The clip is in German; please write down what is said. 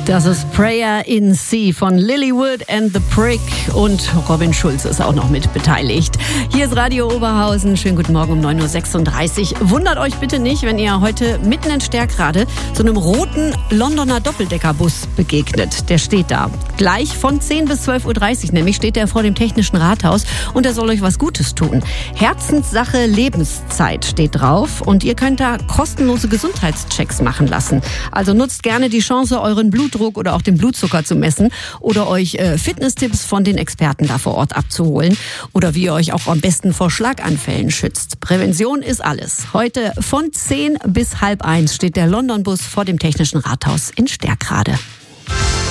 Das ist Prayer in Sea von Lilywood and the Prick und Robin Schulz ist auch noch mit beteiligt. Hier ist Radio Oberhausen. Schönen guten Morgen um 9.36 Uhr. Wundert euch bitte nicht, wenn ihr heute mitten in Stärkrade so einem roten Londoner Doppeldeckerbus begegnet. Der steht da. Gleich von 10 bis 12.30 Uhr nämlich steht er vor dem Technischen Rathaus und er soll euch was Gutes tun. Herzenssache Lebenszeit steht drauf und ihr könnt da kostenlose Gesundheitschecks machen lassen. Also nutzt gerne die Chance, euren Blutdruck oder auch den Blutzucker zu messen oder euch Fitnesstipps von den Experten da vor Ort abzuholen oder wie ihr euch auch am besten vor Schlaganfällen schützt. Prävention ist alles. Heute von 10 bis 12:30 steht der London-Bus vor dem Technischen Rathaus in Stärkrade.